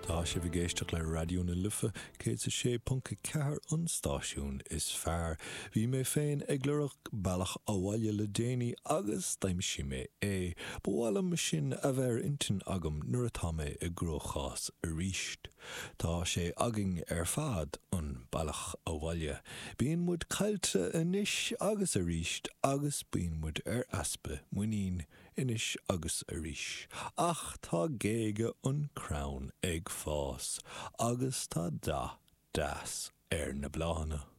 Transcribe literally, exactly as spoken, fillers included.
Tá sé bhí géisteach le radioún na Lufa cé sa sé punca ceathar an stáisiún is fearr. Bhí mé féin ag lurach bailach abhaile le déanaí agus daimsí mé é. Bhfuil me sin a bheith intin agam nuair atá mé i gcrúchás a ríist. Tá sé agin ar fad an bailach abhaile. Bíonn muid cailte inis agus a ríist agus bíonn muid ar aspa muoín inis agus a ríis. Ach tá géige an craun ag fás, agus tá da das ar na bláhanna.